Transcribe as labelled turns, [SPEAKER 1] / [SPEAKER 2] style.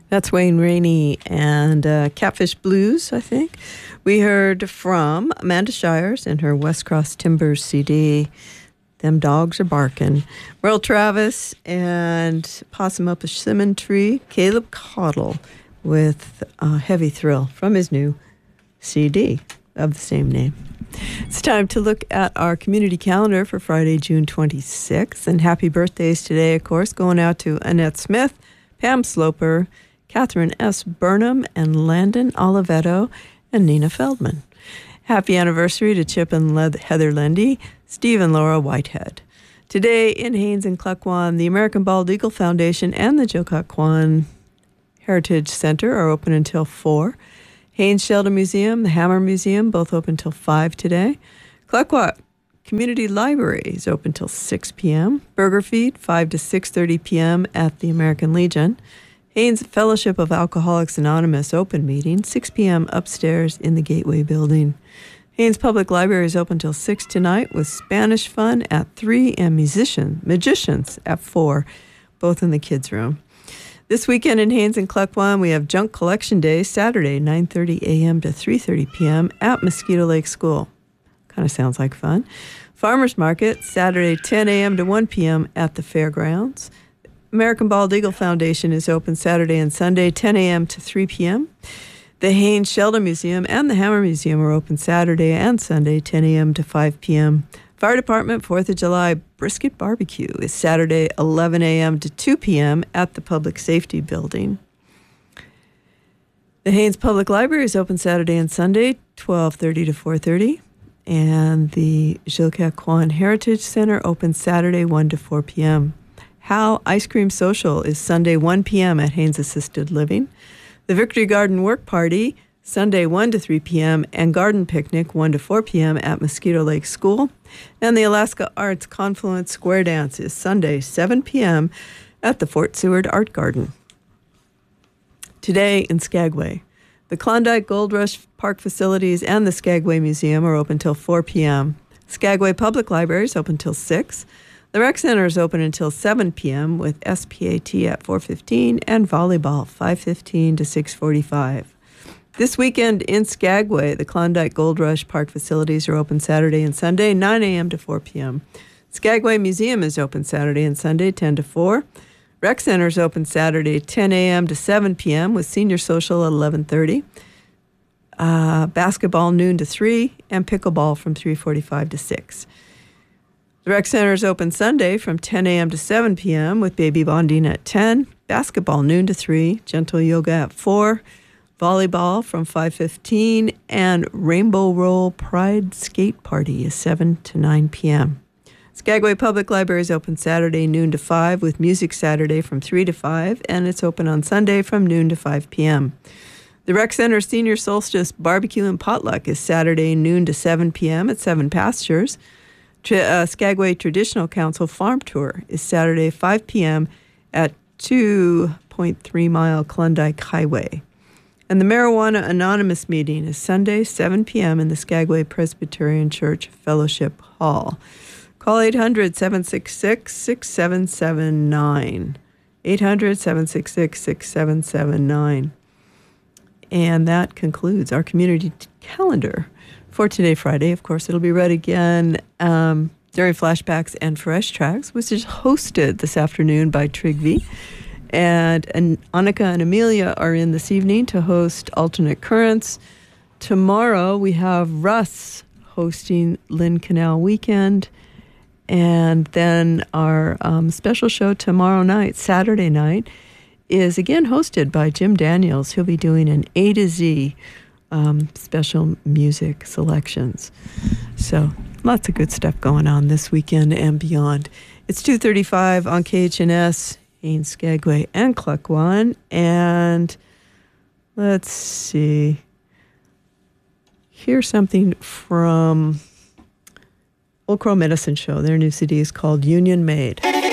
[SPEAKER 1] That's Wayne Rainey and Catfish Blues, I think. We heard from Amanda Shires in her West Cross Timbers CD, Them Dogs Are Barking. Merle Travis and Possum Up a Cinnamon Tree, Caleb Caudle with Heavy Thrill from his new CD of the same name. It's time to look at our community calendar for Friday, June 26th. And happy birthdays today, of course, going out to Annette Smith, Pam Sloper, Catherine S. Burnham, and Landon Olivetto, and Nina Feldman. Happy anniversary to Chip and Heather Lendy, Steve and Laura Whitehead. Today in Haines and Cluckwan, the American Bald Eagle Foundation and the Jilcock Kwan Heritage Center are open until 4. Haines Sheldon Museum, the Hammer Museum, both open until 5 today. Cluckwa Community Library is open till 6 p.m. Burger Feed, 5 to 6:30 p.m. at the American Legion. Haines Fellowship of Alcoholics Anonymous open meeting, 6 p.m. upstairs in the Gateway Building. Haines Public Library is open till 6 tonight with Spanish fun at 3 and magicians at 4, both in the kids' room. This weekend in Haines and Cluckwan, we have Junk Collection Day, Saturday, 9:30 a.m. to 3:30 p.m. at Mosquito Lake School. Kind of sounds like fun. Farmers Market, Saturday, 10 a.m. to 1 p.m. at the fairgrounds. American Bald Eagle Foundation is open Saturday and Sunday, 10 a.m. to 3 p.m. The Haines Sheldon Museum and the Hammer Museum are open Saturday and Sunday, 10 a.m. to 5 p.m. Fire Department 4th of July Brisket Barbecue is Saturday, 11 a.m. to 2 p.m. at the Public Safety Building. The Haines Public Library is open Saturday and Sunday, 12:30 to 4:30. And the Jilcock Kwan Heritage Center open Saturday, 1 to 4 p.m. How Ice Cream Social is Sunday, 1 p.m. at Haines Assisted Living. The Victory Garden Work Party, Sunday, 1 to 3 p.m., and Garden Picnic, 1 to 4 p.m. at Mosquito Lake School. And the Alaska Arts Confluence Square Dance is Sunday, 7 p.m. at the Fort Seward Art Garden. Today in Skagway, the Klondike Gold Rush Park facilities and the Skagway Museum are open till 4 p.m. Skagway Public Library is open till 6. The Rec Center is open until 7 p.m. with SPAT at 4:15 and volleyball 5:15 to 6:45. This weekend in Skagway, the Klondike Gold Rush Park facilities are open Saturday and Sunday, 9 a.m. to 4 p.m. Skagway Museum is open Saturday and Sunday, 10 to 4. Rec Center is open Saturday, 10 a.m. to 7 p.m. with Senior Social at 11:30. Basketball noon to 3 and pickleball from 3:45 to 6. The Rec Center is open Sunday from 10 a.m. to 7 p.m. with baby bonding at 10, basketball noon to 3, gentle yoga at 4, volleyball from 5:15, and Rainbow Roll Pride Skate Party is 7 to 9 p.m. Skagway Public Library is open Saturday noon to 5 with Music Saturday from 3 to 5, and it's open on Sunday from noon to 5 p.m. The Rec Center Senior Solstice Barbecue and Potluck is Saturday noon to 7 p.m. at 7 Pastures. Skagway Traditional Council Farm Tour is Saturday, 5 p.m. at 2.3 Mile Klondike Highway. And the Marijuana Anonymous meeting is Sunday, 7 p.m. in the Skagway Presbyterian Church Fellowship Hall. Call 800-766-6779. 800-766-6779. And that concludes our community calendar for today, Friday. Of course, it'll be read again during Flashbacks and Fresh Tracks, which is hosted this afternoon by Trigvi. And Annika and Amelia are in this evening to host Alternate Currents. Tomorrow, we have Russ hosting Lynn Canal Weekend. And then our special show tomorrow night, Saturday night, is again hosted by Jim Daniels. He'll be doing an A to Z special music selections. So lots of good stuff going on this weekend and beyond. It's 2:35 on KHNS, Haines, Skagway, and Cluckwan. And let's see. Here's something from Old Crow Medicine Show. Their new CD is called Union Made.